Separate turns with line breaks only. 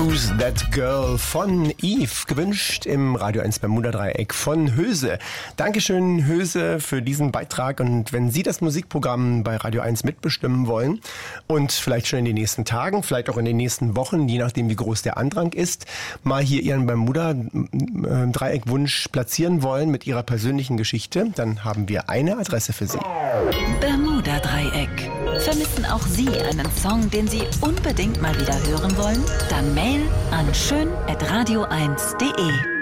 Who's That Girl von Eve, gewünscht im Radio 1 Bermuda-Dreieck von Höse. Dankeschön, Höse, für diesen Beitrag. Und wenn Sie das Musikprogramm bei Radio 1 mitbestimmen wollen und vielleicht schon in den nächsten Tagen, vielleicht auch in den nächsten Wochen, je nachdem wie groß der Andrang ist, mal hier Ihren Bermuda-Dreieck-Wunsch platzieren wollen mit Ihrer persönlichen Geschichte, dann haben wir eine Adresse für Sie.
Bermuda-Dreieck. Vermissen auch Sie einen Song, den Sie unbedingt mal wieder hören wollen? Dann Mail an schön@radio1.de.